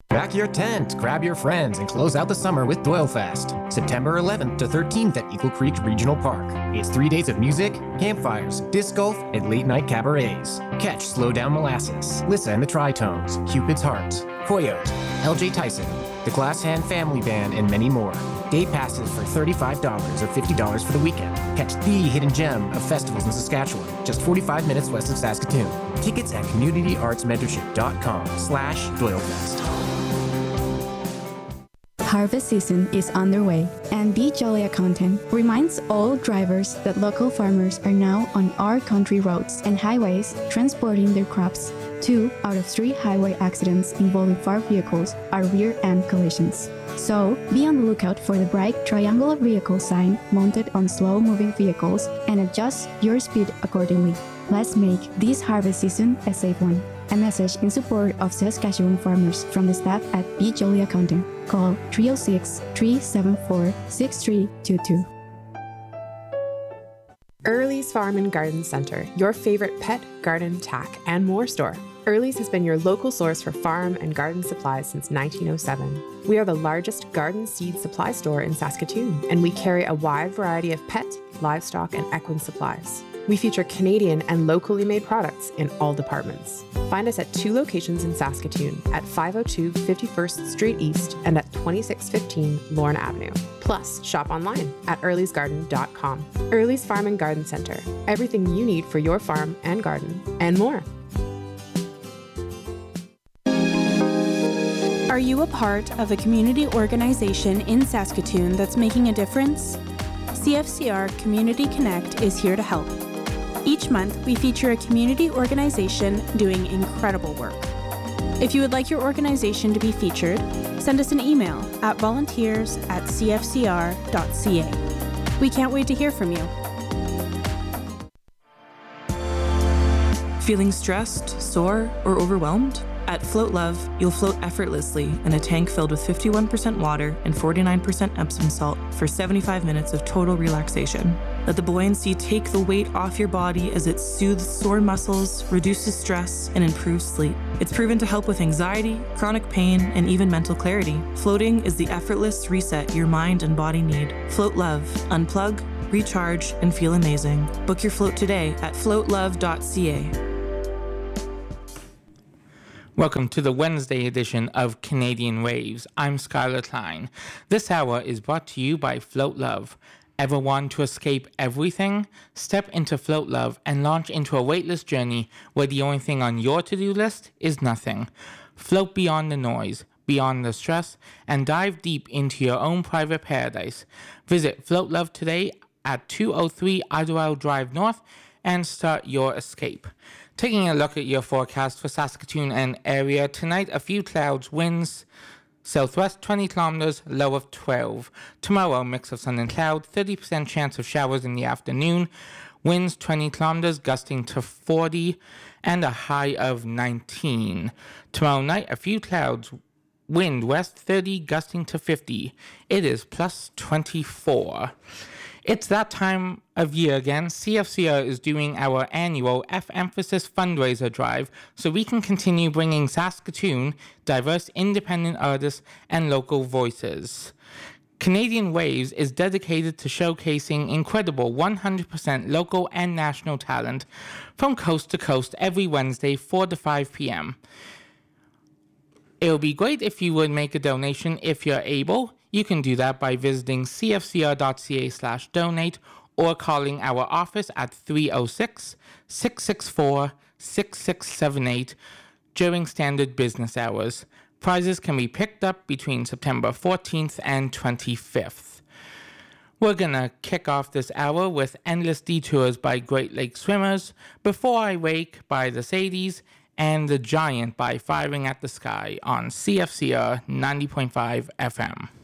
Pack your tent, grab your friends, and close out the summer with DoyleFest. September 11th to 13th at Eagle Creek Regional Park. It's 3 days of music, campfires, disc golf, and late-night cabarets. Catch Slow Down Molasses, Lissa and the Tritones, Cupid's Heart, Coyote, LJ Tyson, the Glass Hand Family Band, and many more. Day passes for $35 or $50 for the weekend. Catch the hidden gem of festivals in Saskatchewan, just 45 minutes west of Saskatoon. Tickets at communityartsmentorship.com/DoyleFest. Harvest season is underway, and Be Jolly Accountant reminds all drivers that local farmers are now on our country roads and highways transporting their crops. 2 out of 3 highway accidents involving farm vehicles are rear-end collisions. So, be on the lookout for the bright triangular vehicle sign mounted on slow-moving vehicles and adjust your speed accordingly. Let's make this harvest season a safe one. A message in support of Saskatchewan farmers from the staff at Be Jolly Accounting. Call 306-374-6322. Early's Farm and Garden Center, your favorite pet, garden, tack, and more store. Early's has been your local source for farm and garden supplies since 1907. We are the largest garden seed supply store in Saskatoon, and we carry a wide variety of pet, livestock, and equine supplies. We feature Canadian and locally made products in all departments. Find us at 2 locations in Saskatoon, at 502 51st Street East and at 2615 Lorne Avenue. Plus, shop online at earlysgarden.com. Early's Farm and Garden Center. Everything you need for your farm and garden, and more. Are you a part of a community organization in Saskatoon that's making a difference? CFCR Community Connect is here to help. Each month, we feature a community organization doing incredible work. If you would like your organization to be featured, send us an email at volunteers@cfcr.ca. We can't wait to hear from you. Feeling stressed, sore, or overwhelmed? At Float Love, you'll float effortlessly in a tank filled with 51% water and 49% Epsom salt for 75 minutes of total relaxation. Let the buoyancy take the weight off your body as it soothes sore muscles, reduces stress, and improves sleep. It's proven to help with anxiety, chronic pain, and even mental clarity. Floating is the effortless reset your mind and body need. Float Love. Unplug, recharge, and feel amazing. Book your float today at floatlove.ca. Welcome to the Wednesday edition of Canadian Waves. I'm Skylar Klein. This hour is brought to you by Float Love. Ever want to escape everything? Step into Float Love and launch into a weightless journey where the only thing on your to-do list is nothing. Float beyond the noise, beyond the stress, and dive deep into your own private paradise. Visit Float Love today at 203 Idlewild Drive North and start your escape. Taking a look at your forecast for Saskatoon and area, tonight a few clouds, winds southwest 20 kilometers, low of 12. Tomorrow, mix of sun and cloud, 30% chance of showers in the afternoon, winds 20 kilometers, gusting to 40, and a high of 19. Tomorrow night, a few clouds, wind west 30, gusting to 50. It is plus 24. It's that time of year again. CFCR is doing our annual F-Emphasis fundraiser drive so we can continue bringing Saskatoon diverse independent artists and local voices. Canadian Waves is dedicated to showcasing incredible 100% local and national talent from coast to coast every Wednesday, 4 to 5 p.m. It would be great if you would make a donation if you're able. You can do that by visiting cfcr.ca/donate or calling our office at 306-664-6678 during standard business hours. Prizes can be picked up between September 14th and 25th. We're gonna kick off this hour with Endless Detours by Great Lake Swimmers, Before I Wake by the Sadies, and The Giant by Firing at the Sky on CFCR 90.5 FM.